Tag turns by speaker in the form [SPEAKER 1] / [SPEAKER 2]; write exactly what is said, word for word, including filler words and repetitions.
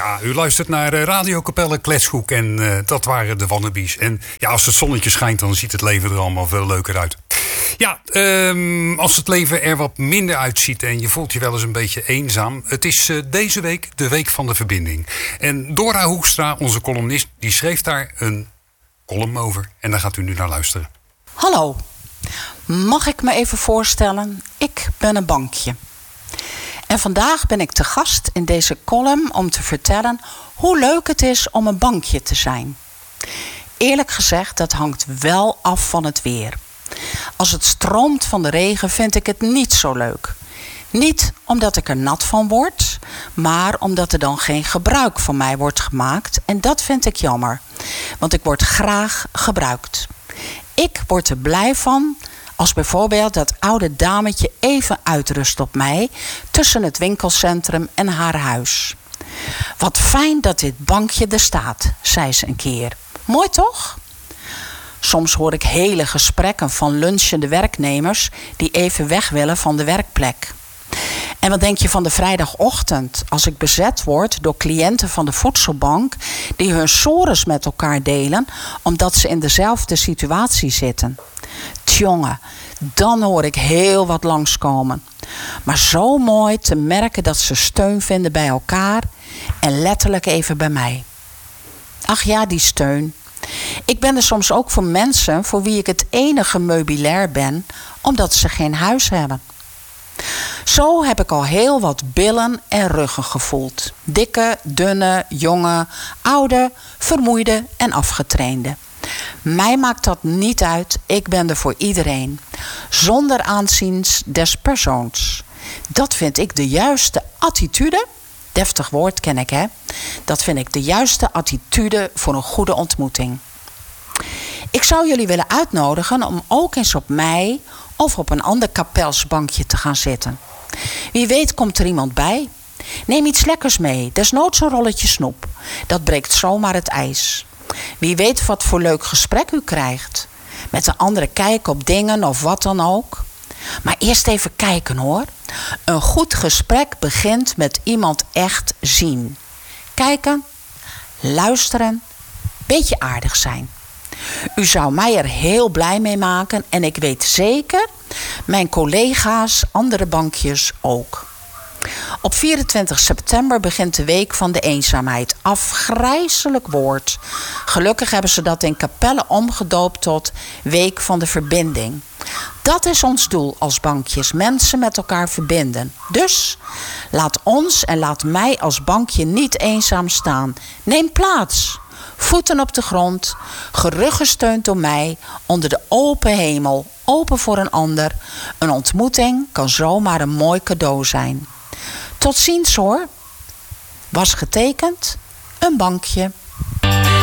[SPEAKER 1] Ja, u luistert naar Radio Capelle Kletshoek en uh, dat waren de Wannabies. En ja, als het zonnetje schijnt, dan ziet het leven er allemaal veel leuker uit. Ja, um, als het leven er wat minder uitziet en je voelt je wel eens een beetje eenzaam. Het is uh, deze week de Week van de Verbinding. En Dora Hoekstra, onze columnist, die schreef daar een column over. En daar gaat u nu naar luisteren.
[SPEAKER 2] Hallo, mag ik me even voorstellen? Ik ben een bankje. En vandaag ben ik te gast in deze column om te vertellen hoe leuk het is om een bankje te zijn. Eerlijk gezegd, dat hangt wel af van het weer. Als het stroomt van de regen vind ik het niet zo leuk. Niet omdat ik er nat van word, maar omdat er dan geen gebruik van mij wordt gemaakt. En dat vind ik jammer, want ik word graag gebruikt. Ik word er blij van als bijvoorbeeld dat oude dametje even uitrust op mij tussen het winkelcentrum en haar huis. Wat fijn dat dit bankje er staat, zei ze een keer. Mooi toch? Soms hoor ik hele gesprekken van lunchende werknemers die even weg willen van de werkplek. En wat denk je van de vrijdagochtend als ik bezet word door cliënten van de voedselbank die hun sores met elkaar delen omdat ze in dezelfde situatie zitten? Tjonge, dan hoor ik heel wat langskomen. Maar zo mooi te merken dat ze steun vinden bij elkaar en letterlijk even bij mij. Ach ja, die steun. Ik ben er soms ook voor mensen voor wie ik het enige meubilair ben, omdat ze geen huis hebben. Zo heb ik al heel wat billen en ruggen gevoeld. Dikke, dunne, jonge, oude, vermoeide en afgetrainde. Mij maakt dat niet uit, ik ben er voor iedereen. Zonder aanziens des persoons. Dat vind ik de juiste attitude. Deftig woord ken ik, hè? Dat vind ik de juiste attitude voor een goede ontmoeting. Ik zou jullie willen uitnodigen om ook eens op mij of op een ander kapelsbankje te gaan zitten. Wie weet komt er iemand bij. Neem iets lekkers mee, desnoods een rolletje snoep. Dat breekt zomaar het ijs. Wie weet wat voor leuk gesprek u krijgt. Met een andere kijk op dingen of wat dan ook. Maar eerst even kijken hoor. Een goed gesprek begint met iemand echt zien. Kijken, luisteren, beetje aardig zijn. U zou mij er heel blij mee maken en ik weet zeker, mijn collega's, andere bankjes ook. Op vierentwintig september begint de Week van de Eenzaamheid. Afgrijselijk woord. Gelukkig hebben ze dat in Capelle omgedoopt tot Week van de Verbinding. Dat is ons doel als bankjes, mensen met elkaar verbinden. Dus laat ons en laat mij als bankje niet eenzaam staan. Neem plaats. Voeten op de grond, geruggesteund door mij, onder de open hemel, open voor een ander. Een ontmoeting kan zomaar een mooi cadeau zijn. Tot ziens hoor. Was getekend, een bankje.